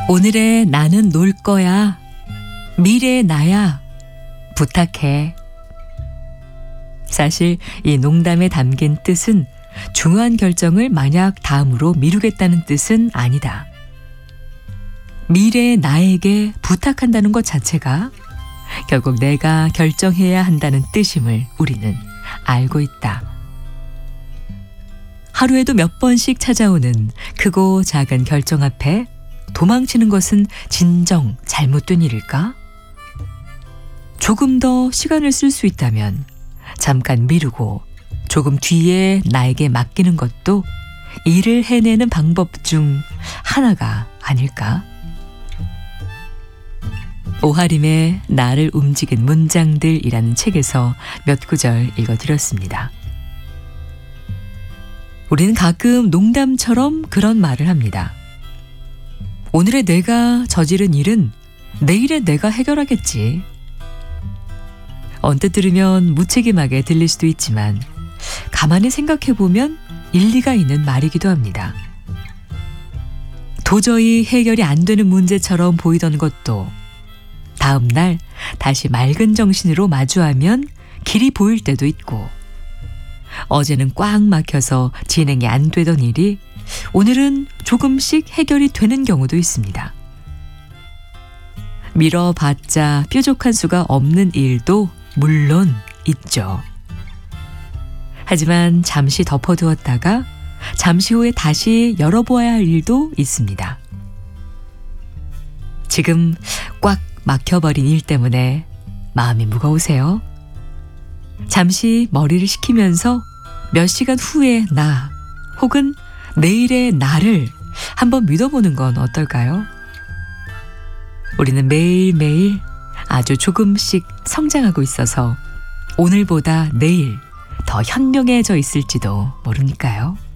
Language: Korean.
오늘의 나는 놀 거야. 미래의 나야. 부탁해. 사실 이 농담에 담긴 뜻은 중요한 결정을 만약 다음으로 미루겠다는 뜻은 아니다. 미래의 나에게 부탁한다는 것 자체가 결국 내가 결정해야 한다는 뜻임을 우리는 알고 있다. 하루에도 몇 번씩 찾아오는 크고 작은 결정 앞에 도망치는 것은 진정 잘못된 일일까? 조금 더 시간을 쓸 수 있다면 잠깐 미루고 조금 뒤에 나에게 맡기는 것도 일을 해내는 방법 중 하나가 아닐까? 오하림의 나를 움직인 문장들이라는 책에서 몇 구절 읽어드렸습니다. 우리는 가끔 농담처럼 그런 말을 합니다. 오늘의 내가 저지른 일은 내일의 내가 해결하겠지. 언뜻 들으면 무책임하게 들릴 수도 있지만 가만히 생각해보면 일리가 있는 말이기도 합니다. 도저히 해결이 안 되는 문제처럼 보이던 것도 다음 날 다시 맑은 정신으로 마주하면 길이 보일 때도 있고, 어제는 꽉 막혀서 진행이 안 되던 일이 오늘은 조금씩 해결이 되는 경우도 있습니다. 미뤄봤자 뾰족한 수가 없는 일도 물론 있죠. 하지만 잠시 덮어두었다가 잠시 후에 다시 열어보아야 할 일도 있습니다. 지금 꽉 막혀버린 일 때문에 마음이 무거우세요? 잠시 머리를 식히면서 몇 시간 후의 나 혹은 내일의 나를 한번 믿어보는 건 어떨까요? 우리는 매일매일 아주 조금씩 성장하고 있어서 오늘보다 내일 더 현명해져 있을지도 모르니까요.